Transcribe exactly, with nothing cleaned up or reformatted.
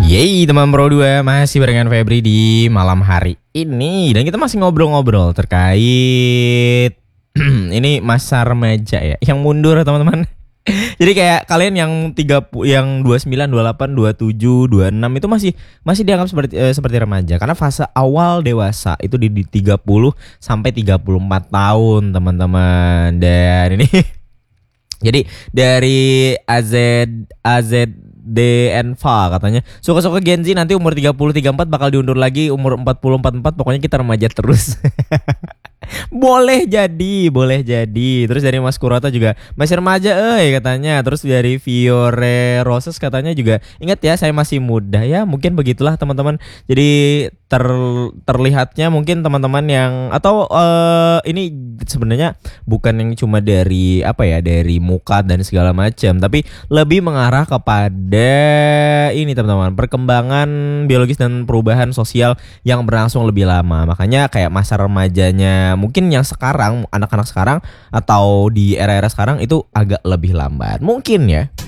Yeay teman Pro dua, masih barengan Febri di malam hari ini. Dan kita masih ngobrol-ngobrol terkait ini masa remaja ya, yang mundur teman-teman. Jadi kayak kalian yang tiga puluh, yang dua puluh sembilan, dua puluh delapan, dua puluh tujuh, dua puluh enam itu masih masih dianggap seperti eh, seperti remaja. Karena fase awal dewasa itu di, di tiga puluh sampai tiga puluh empat tahun teman-teman. Dan ini jadi dari A Z A Z D N V A katanya suka-suka Gen Z nanti umur tiga puluh tiga puluh empat bakal diundur lagi umur empat puluh empat puluh empat, pokoknya kita remaja terus. Boleh jadi, boleh jadi. Terus dari Mas Kurota juga masih remaja eh katanya. Terus dari Fiore Roses katanya juga ingat ya saya masih muda ya. Mungkin begitulah teman-teman. Jadi ter, terlihatnya mungkin teman-teman yang atau uh, ini sebenarnya bukan yang cuma dari apa ya, dari muka dan segala macam, tapi lebih mengarah kepada ini teman-teman, perkembangan biologis dan perubahan sosial yang berlangsung lebih lama. Makanya kayak masa remajanya mungkin yang sekarang, anak-anak sekarang atau di era-era sekarang itu agak lebih lambat mungkin ya.